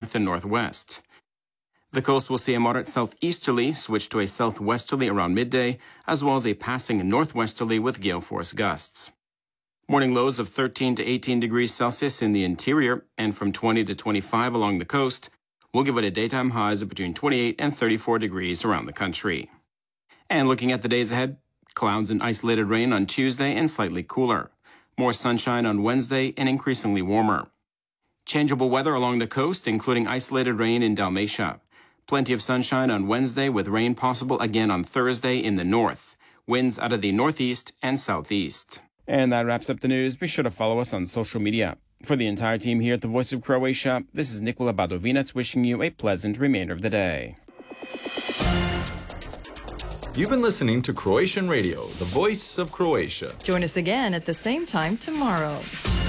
north and northwest. The coast will see a moderate southeasterly switch to a southwesterly around midday, as well as a passing northwesterly with gale force gusts. Morning lows of 13 to 18 degrees Celsius in the interior and from 20 to 25 along the coast will give it a daytime highs of between 28 and 34 degrees around the country. And looking at the days ahead, clouds and isolated rain on Tuesday and slightly cooler. More sunshine on Wednesday and increasingly warmer. Changeable weather along the coast, including isolated rain in Dalmatia. Plenty of sunshine on Wednesday with rain possible again on Thursday in the north. Winds out of the northeast and southeast. And that wraps up the news. Be sure to follow us on social media. For the entire team here at the Voice of Croatia, this is Nikola Badovinac wishing you a pleasant remainder of the day. You've been listening to Croatian Radio, the voice of Croatia. Join us again at the same time tomorrow.